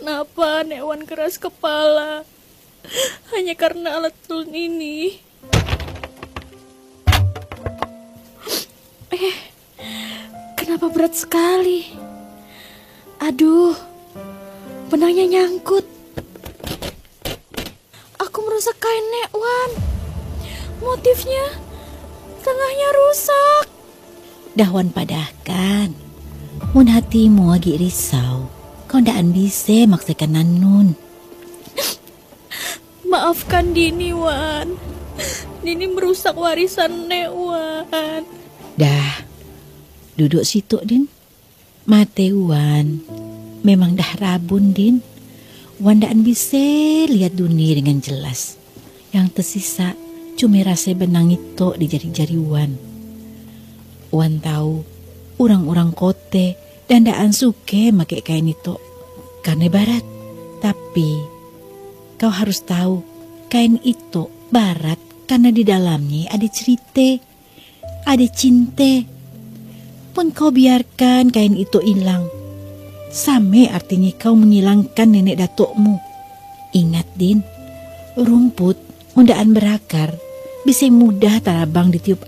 kenapa Nek Wan keras kepala. Hanya karena alat ulun ini. Kenapa berat sekali? Aduh, benangnya nyangkut. Aku merusak kain Nek Wan. Motifnya tengahnya rusak. Dahwan padahkan. Mun hatimu lagi risau, kau ndaan bisa maksakan Nanun. Maafkan Dini, Wan. Dini merusak warisan Nek Wan. Dah, duduk situ, Din. Mate Wan, memang dah rabun, Din. Wan ndaan bisa lihat dunia dengan jelas. Yang tersisa cuma rasa benang itu di jari-jari Wan. Wan tahu orang-orang kote dan ndaan suke make kain itu karena barat. Tapi kau harus tahu kain itu barat karena di dalamnya ada cerita, ada cinta. Pun kau biarkan kain itu hilang, sama artinya kau menghilangkan nenek datukmu. Ingat, Din, rumput undaan berakar bisa mudah tarabang ditiup